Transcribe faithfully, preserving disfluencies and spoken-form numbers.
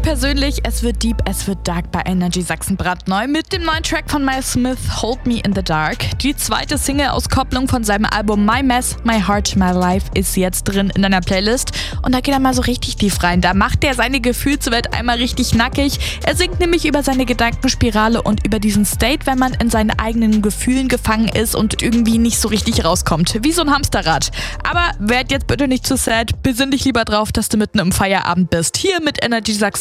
persönlich, es wird deep, es wird dark bei Energy Sachsen brandneu mit dem neuen Track von Miles Smith, Hold Me in the Dark. Die zweite Single-Auskopplung von seinem Album My Mess, My Heart, My Life ist jetzt drin in deiner Playlist. Und da geht er mal so richtig tief rein. Da macht er seine Gefühlswelt einmal richtig nackig. Er singt nämlich über seine Gedankenspirale und über diesen State, wenn man in seinen eigenen Gefühlen gefangen ist und irgendwie nicht so richtig rauskommt. Wie so ein Hamsterrad. Aber werd jetzt bitte nicht zu sad. Besinn dich lieber drauf, dass du mitten im Feierabend bist. Hier mit Energy Sachsen